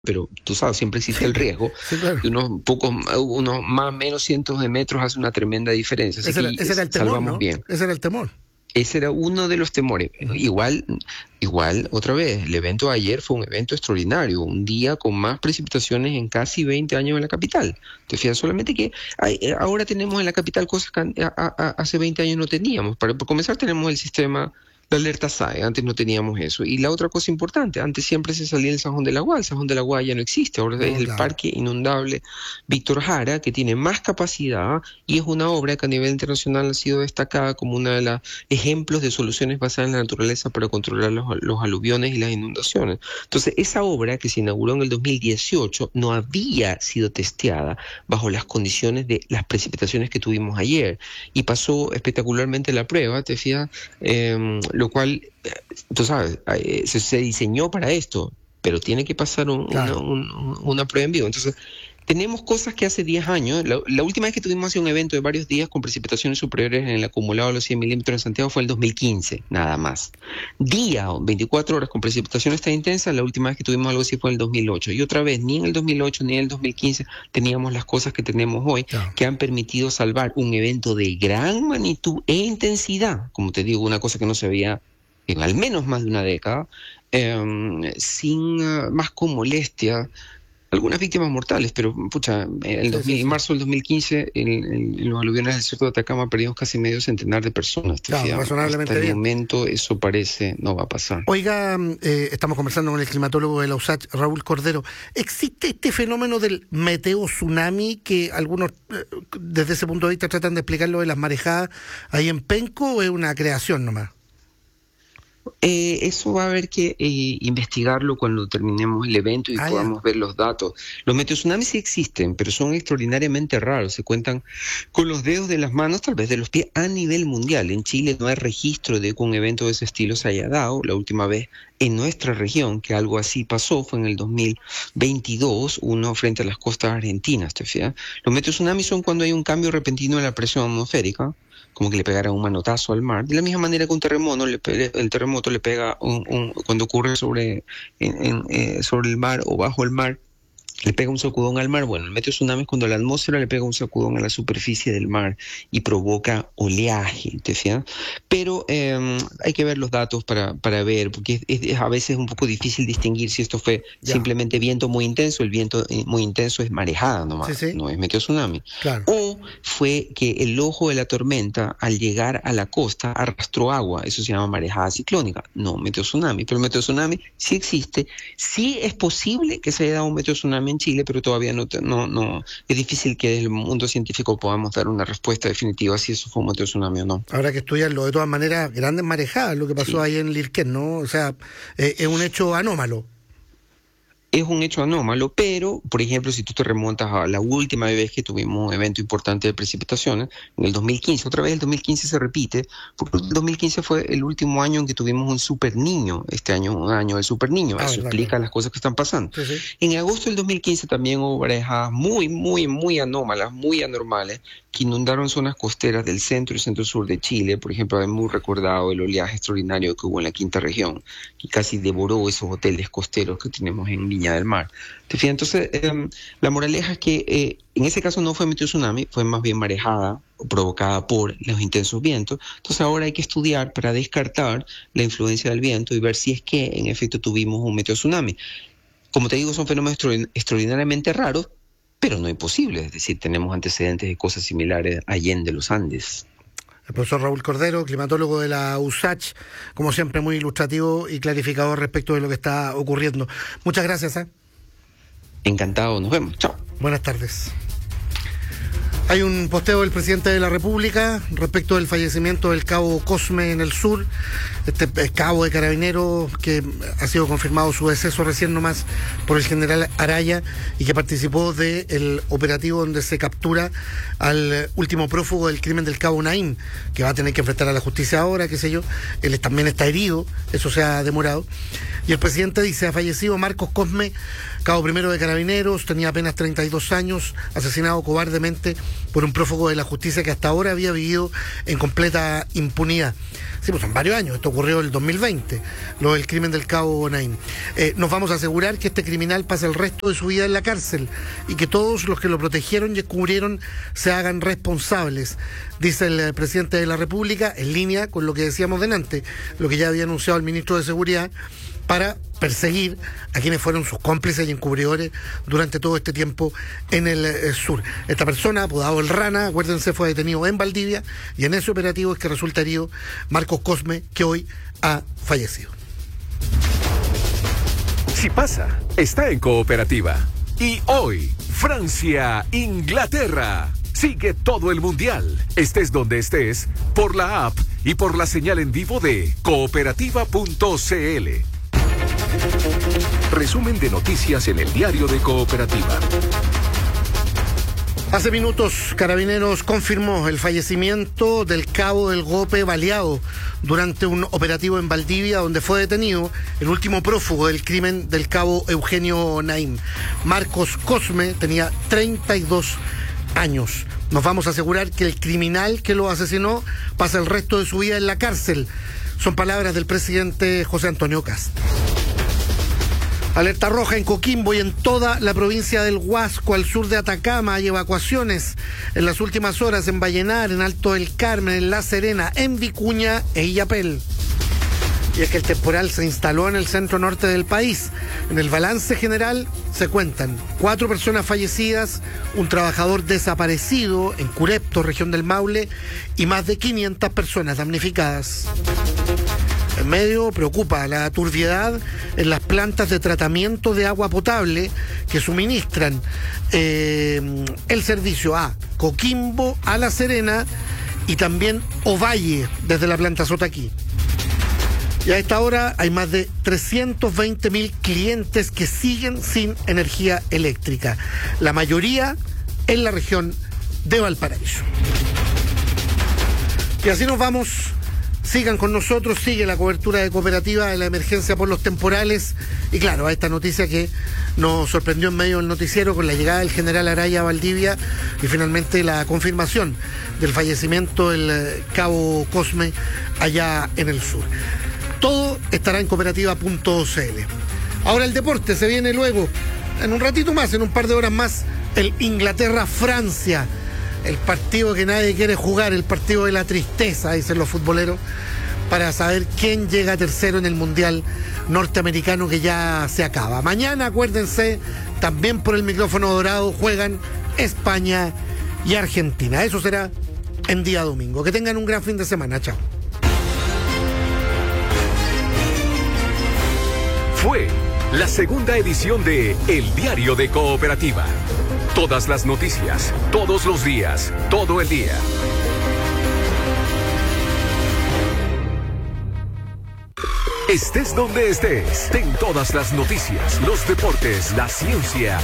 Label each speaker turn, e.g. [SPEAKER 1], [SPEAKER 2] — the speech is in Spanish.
[SPEAKER 1] pero tú sabes, siempre existe el riesgo.
[SPEAKER 2] Sí, claro.
[SPEAKER 1] De unos más o menos cientos de metros hace una tremenda diferencia. Así
[SPEAKER 2] Ese era el temor,
[SPEAKER 1] salvamos
[SPEAKER 2] ¿no?
[SPEAKER 1] bien.
[SPEAKER 2] Ese era el temor.
[SPEAKER 1] Ese era uno de los temores.
[SPEAKER 2] Uh-huh.
[SPEAKER 1] Igual, otra vez, el evento de ayer fue un evento extraordinario, un día con más precipitaciones en casi 20 años en la capital. Te fijas, solamente que ahora tenemos en la capital cosas que hace 20 años no teníamos. Por comenzar, tenemos el sistema de alerta SAE, antes no teníamos eso. Y la otra cosa importante, antes siempre se salía el Sajón del Agua, el Sajón del Agua ya no existe, ahora es el Parque Inundable Víctor Jara, que tiene más capacidad y es una obra que a nivel internacional ha sido destacada como uno de los ejemplos de soluciones basadas en la naturaleza para controlar los aluviones y las inundaciones. Entonces, esa obra que se inauguró en el 2018 no había sido testeada bajo las condiciones de las precipitaciones que tuvimos ayer y pasó espectacularmente la prueba, te fijas, lo cual, tú sabes, se diseñó para esto, pero tiene que pasar una prueba en vivo. Entonces, tenemos cosas que hace 10 años, la última vez que tuvimos así un evento de varios días con precipitaciones superiores en el acumulado de los 100 milímetros en Santiago fue el 2015, nada más. 24 horas con precipitaciones tan intensas, la última vez que tuvimos algo así fue en el 2008. Y otra vez, ni en el 2008 ni en el 2015 teníamos las cosas que tenemos hoy, que han permitido salvar un evento de gran magnitud e intensidad, como te digo, una cosa que no se veía en al menos más de una década, más con molestia, algunas víctimas mortales, pero pucha, en marzo del 2015 en los aluviones del desierto de Atacama perdimos casi medio centenar de personas.
[SPEAKER 2] Razonablemente
[SPEAKER 1] hasta
[SPEAKER 2] bien.
[SPEAKER 1] el momento eso parece no va a pasar.
[SPEAKER 2] Oiga, estamos conversando con el climatólogo de la USACH, Raúl Cordero. ¿Existe este fenómeno del meteo tsunami que algunos desde ese punto de vista tratan de explicarlo de las marejadas ahí en Penco, o es una creación nomás?
[SPEAKER 1] Eso va a haber que investigarlo cuando terminemos el evento y podamos ver los datos. Los meteotsunamis sí existen, pero son extraordinariamente raros. Se cuentan con los dedos de las manos, tal vez de los pies, a nivel mundial. En Chile no hay registro de que un evento de ese estilo se haya dado. La última vez en nuestra región que algo así pasó fue en el 2022, uno frente a las costas argentinas, ¿te fijas? Los meteotsunamis son cuando hay un cambio repentino en la presión atmosférica, como que le pegara un manotazo al mar. De la misma manera que un terremoto el terremoto le pega cuando ocurre sobre el mar o bajo el mar, le pega un sacudón al mar. Bueno, el meteotsunami es cuando la atmósfera le pega un sacudón a la superficie del mar y provoca oleaje, ¿te fijas? Pero hay que ver los datos para ver, porque es a veces un poco difícil distinguir si esto fue simplemente viento muy intenso. El viento muy intenso es marejada nomás, no es meteotsunami.
[SPEAKER 2] Claro.
[SPEAKER 1] O fue que el ojo de la tormenta, al llegar a la costa, arrastró agua. Eso se llama marejada ciclónica, no meteotsunami. Pero el meteotsunami sí existe. Sí es posible que se haya dado un meteotsunami en Chile, pero todavía no es difícil que desde el mundo científico podamos dar una respuesta definitiva si eso fue un meteotsunami o no.
[SPEAKER 2] Habrá que estudiarlo. De todas maneras, grandes marejadas, lo que pasó ahí en Lirquén, ¿no? O sea, es un hecho anómalo.
[SPEAKER 1] Es un hecho anómalo, pero, por ejemplo, si tú te remontas a la última vez que tuvimos un evento importante de precipitaciones, en el 2015, otra vez el 2015 se repite, porque el 2015 fue el último año en que tuvimos un super niño, este año un año del super niño, eso explica las cosas que están pasando.
[SPEAKER 2] Sí.
[SPEAKER 1] En agosto del 2015 también hubo marejadas muy anómalas, muy anormales, que inundaron zonas costeras del centro y centro-sur de Chile. Por ejemplo, es muy recordado el oleaje extraordinario que hubo en la quinta región, que casi devoró esos hoteles costeros que tenemos en Viña del Mar. Entonces, la moraleja es que en ese caso no fue meteotsunami, fue más bien marejada provocada por los intensos vientos. Entonces ahora hay que estudiar para descartar la influencia del viento y ver si es que en efecto tuvimos un meteotsunami. Como te digo, son fenómenos extraordinariamente raros, pero no imposibles. Es decir, tenemos antecedentes de cosas similares allende los Andes.
[SPEAKER 2] El profesor Raúl Cordero, climatólogo de la USACH, como siempre muy ilustrativo y clarificador respecto de lo que está ocurriendo. Muchas gracias.
[SPEAKER 1] Encantado, nos vemos. Chao.
[SPEAKER 2] Buenas tardes. Hay un posteo del presidente de la República respecto del fallecimiento del cabo Cosme en el sur, este cabo de carabineros que ha sido confirmado su deceso recién nomás por el general Araya y que participó del operativo donde se captura al último prófugo del crimen del cabo Naim, que va a tener que enfrentar a la justicia ahora, qué sé yo. Él también está herido, eso se ha demorado. Y el presidente dice: ha fallecido Marcos Cosme, cabo primero de carabineros, tenía apenas 32 años, asesinado cobardemente por un prófugo de la justicia que hasta ahora había vivido en completa impunidad. Sí, pues son varios años, esto ocurrió en el 2020, lo del crimen del Cabo Naim. Nos vamos a asegurar que este criminal pase el resto de su vida en la cárcel y que todos los que lo protegieron y cubrieron se hagan responsables, dice el presidente de la República, en línea con lo que decíamos delante, lo que ya había anunciado el ministro de Seguridad, para perseguir a quienes fueron sus cómplices y encubridores durante todo este tiempo en el sur. Esta persona, apodado El Rana, acuérdense, fue detenido en Valdivia y en ese operativo es que resulta herido Marcos Cosme, que hoy ha fallecido.
[SPEAKER 3] Si pasa, está en Cooperativa. Y hoy, Francia, Inglaterra. Sigue todo el mundial, estés donde estés, por la app y por la señal en vivo de cooperativa.cl. Resumen de noticias en el diario de Cooperativa.
[SPEAKER 2] Hace minutos, Carabineros confirmó el fallecimiento del cabo del Gope baleado durante un operativo en Valdivia, donde fue detenido el último prófugo del crimen del cabo Eugenio Naim. Marcos Cosme tenía 32 años. Nos vamos a asegurar que el criminal que lo asesinó pasa el resto de su vida en la cárcel. Son palabras del presidente José Antonio Kast. Alerta roja en Coquimbo y en toda la provincia del Huasco, al sur de Atacama. Hay evacuaciones en las últimas horas en Vallenar, en Alto del Carmen, en La Serena, en Vicuña e Illapel. Y es que el temporal se instaló en el centro norte del país. En el balance general se cuentan 4 personas fallecidas, un trabajador desaparecido en Curepto, región del Maule, y más de 500 personas damnificadas. En medio preocupa la turbiedad en las plantas de tratamiento de agua potable que suministran el servicio a Coquimbo, a La Serena y también Ovalle desde la planta Sotaquí. Y a esta hora hay más de 320.000 clientes que siguen sin energía eléctrica, la mayoría en la región de Valparaíso. Y así nos vamos. Sigan con nosotros, sigue la cobertura de Cooperativa de la emergencia por los temporales y claro, a esta noticia que nos sorprendió en medio del noticiero con la llegada del general Araya a Valdivia y finalmente la confirmación del fallecimiento del cabo Cosme allá en el sur. Todo estará en cooperativa.cl. Ahora el deporte se viene luego, en un ratito más, en un par de horas más, el Inglaterra-Francia. El partido que nadie quiere jugar, el partido de la tristeza, dicen los futboleros, para saber quién llega tercero en el Mundial norteamericano que ya se acaba. Mañana, acuérdense, también por el micrófono dorado juegan España y Argentina. Eso será en día domingo. Que tengan un gran fin de semana. Chao.
[SPEAKER 3] Fue la segunda edición de El Diario de Cooperativa. Todas las noticias, todos los días, todo el día. Estés donde estés, ten todas las noticias, los deportes, la ciencia